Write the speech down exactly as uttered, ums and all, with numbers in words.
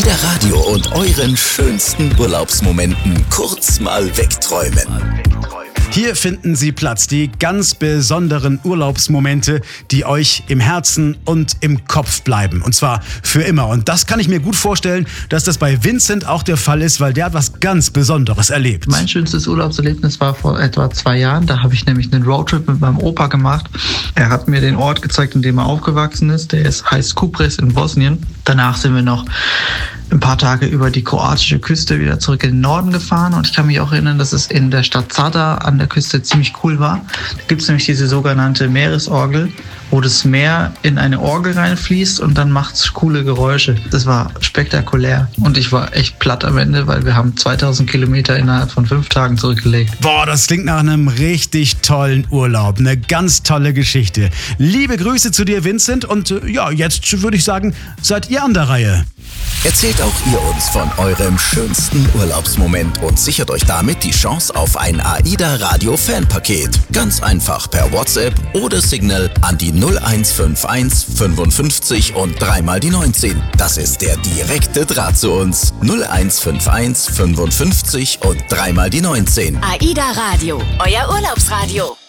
AIDA Radio und euren schönsten Urlaubsmomenten kurz mal wegträumen. Hier finden Sie Platz, die ganz besonderen Urlaubsmomente, die euch im Herzen und im Kopf bleiben. Und zwar für immer. Und das kann ich mir gut vorstellen, dass das bei Vincent auch der Fall ist, weil der hat was ganz Besonderes erlebt. Mein schönstes Urlaubserlebnis war vor etwa zwei Jahren. Da habe ich nämlich einen Roadtrip mit meinem Opa gemacht. Er hat mir den Ort gezeigt, in dem er aufgewachsen ist. Der ist, heißt Kupres in Bosnien. Danach sind wir noch ein paar Tage über die kroatische Küste wieder zurück in den Norden gefahren. Und ich kann mich auch erinnern, dass es in der Stadt Zadar an der Küste ziemlich cool war. Da gibt es nämlich diese sogenannte Meeresorgel, wo das Meer in eine Orgel reinfließt und dann macht es coole Geräusche. Das war spektakulär. Und ich war echt platt am Ende, weil wir haben zweitausend Kilometer innerhalb von fünf Tagen zurückgelegt. Boah, das klingt nach einem richtig tollen Urlaub. Eine ganz tolle Geschichte. Liebe Grüße zu dir, Vincent. Und äh, ja, jetzt würde ich sagen, seid ihr an der Reihe. Erzählt auch ihr uns von eurem schönsten Urlaubsmoment und sichert euch damit die Chance auf ein AIDA Radio Fanpaket. Ganz einfach per WhatsApp oder Signal an die null eins fünf eins fünfundfünfzig und dreimal die neunzehn. Das ist der direkte Draht zu uns. null eins fünf eins fünfundfünfzig und dreimal die neunzehn. AIDA Radio, euer Urlaubsradio.